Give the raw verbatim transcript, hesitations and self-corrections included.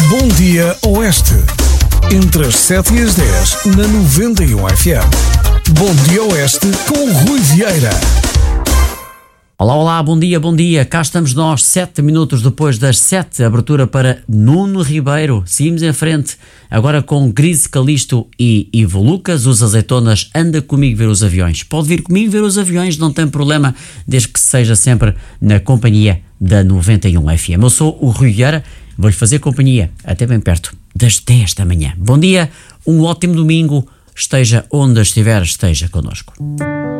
Bom Dia Oeste. Entre as sete e as dez, na noventa e um F M. Bom Dia Oeste com Rui Vieira. Olá, olá, bom dia, bom dia. Cá estamos nós, sete minutos depois das sete. Abertura para Nuno Ribeiro. Seguimos em frente, agora com Grise Calisto e Ivo Lucas. Os Azeitonas, anda comigo ver os aviões. Pode vir comigo ver os aviões, não tem problema, desde que seja sempre na companhia da noventa e um F M. Eu sou o Rui Vieira, vou-lhe fazer companhia até bem perto das dez da manhã. Bom dia, um ótimo domingo. Esteja onde estiver, esteja connosco.